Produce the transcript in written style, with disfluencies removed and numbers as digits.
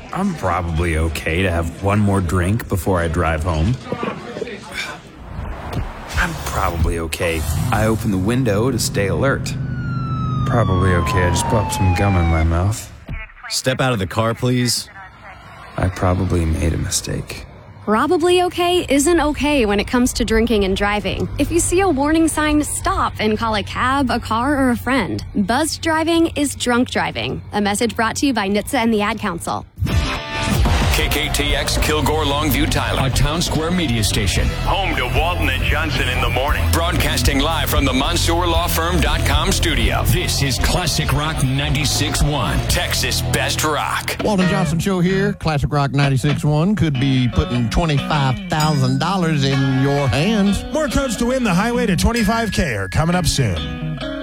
I'm probably okay to have one more drink before I drive home. I'm probably okay. I open the window to stay alert. Probably okay. I just popped some gum in my mouth. Step out of the car, please. I probably made a mistake. Probably okay isn't okay when it comes to drinking and driving. If you see a warning sign, stop and call a cab, a car, or a friend. Buzzed driving is drunk driving. A message brought to you by NHTSA and the Ad Council. KKTX Kilgore Longview Tyler, a Town Square media station. Home to Walton and Johnson in the morning. Broadcasting live from the MonsourLawFirm.com studio. This is Classic Rock 96.1, Texas Best Rock. Walton Johnson Show here. Classic Rock 96.1 could be putting $25,000 in your hands. More codes to win the highway to 25K are coming up soon.